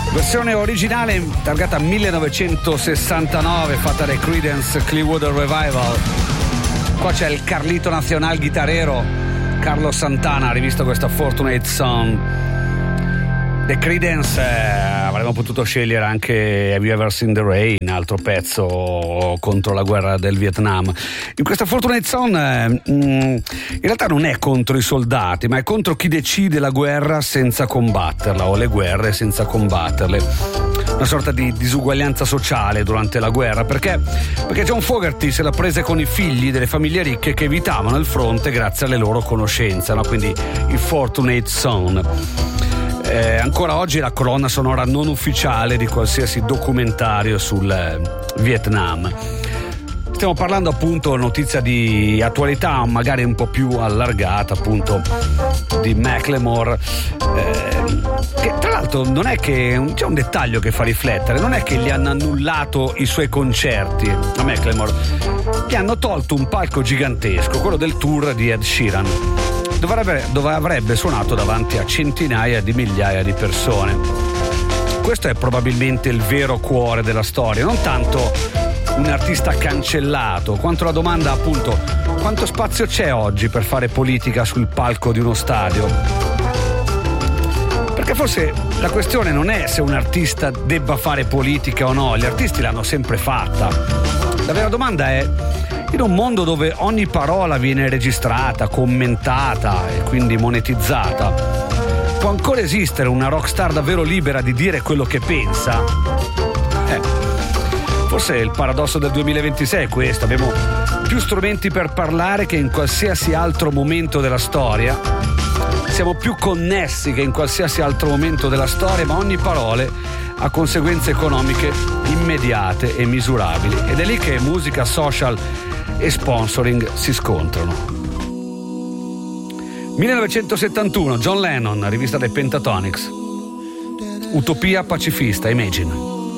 Versione originale targata 1969, fatta dai Creedence Clearwater Revival. Qua c'è il Carlito Nacional chitarrero Carlos Santana, ha rivisto questa Fortunate Son. The Creedence avremmo potuto scegliere anche Have You Ever Seen the Rain, altro pezzo contro la guerra del Vietnam. In questa Fortunate Son in realtà non è contro i soldati, ma è contro chi decide la guerra senza combatterla, o le guerre senza combatterle. Una sorta di disuguaglianza sociale durante la guerra, perché John Fogerty se la prese con i figli delle famiglie ricche che evitavano il fronte grazie alle loro conoscenze, no? Quindi il Fortunate Son. Ancora oggi la colonna sonora non ufficiale di qualsiasi documentario sul Vietnam. Stiamo parlando appunto, notizia di attualità magari un po' più allargata, appunto di Macklemore, che tra l'altro non è che c'è un dettaglio che fa riflettere, non è che gli hanno annullato i suoi concerti a Macklemore, gli hanno tolto un palco gigantesco, quello del tour di Ed Sheeran, dove avrebbe suonato davanti a centinaia di migliaia di persone. Questo è probabilmente il vero cuore della storia, non tanto un artista cancellato, quanto la domanda appunto: quanto spazio c'è oggi per fare politica sul palco di uno stadio? Perché forse la questione non è se un artista debba fare politica o no, gli artisti l'hanno sempre fatta. La vera domanda è: in un mondo dove ogni parola viene registrata, commentata e quindi monetizzata, può ancora esistere una rockstar davvero libera di dire quello che pensa? Forse il paradosso del 2026 è questo: abbiamo più strumenti per parlare che in qualsiasi altro momento della storia, siamo più connessi che in qualsiasi altro momento della storia, ma ogni parola ha conseguenze economiche immediate e misurabili, ed è lì che musica, social e sponsoring si scontrano. 1971, John Lennon, rivista dei Pentatonix, Utopia pacifista, Imagine.